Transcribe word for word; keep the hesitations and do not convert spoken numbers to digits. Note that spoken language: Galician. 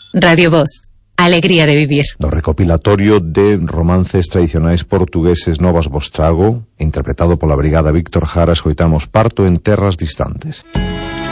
Radio Voz, alegría de vivir. Do recopilatorio de romances tradicionais portugueses Novas Vostrago, interpretado pola Brigada Víctor Jara, escoitamos Parto en terras distantes.